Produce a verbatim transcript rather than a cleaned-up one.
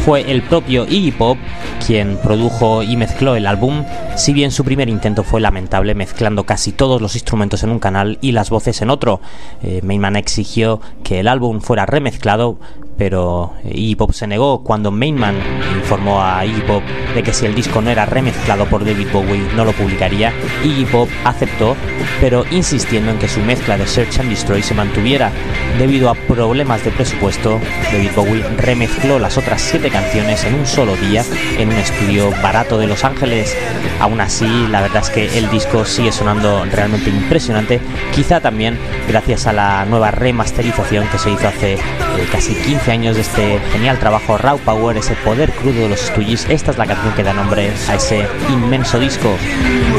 Fue el propio Iggy Pop quien produjo y mezcló el álbum, si bien su primer intento fue lamentable, mezclando casi todos los instrumentos en un canal y las voces en otro. Eh, Mainman exigió que el álbum fuera remezclado, pero Iggy Pop se negó. Cuando Mainman informó a Iggy Pop de que si el disco no era remezclado por David Bowie no lo publicaría, Iggy Pop aceptó, pero insistiendo en que su mezcla de Search and Destroy se mantuviera. Debido a problemas de presupuesto, David Bowie remezcló las otras siete canciones en un solo día en un estudio barato de Los Ángeles. Aún así, la verdad es que el disco sigue sonando realmente impresionante, quizá también gracias a la nueva remasterización que se hizo hace eh, casi quince años de este genial trabajo Raw Power, ese poder crudo de los Stooges. Esta es la canción que da nombre a ese inmenso disco.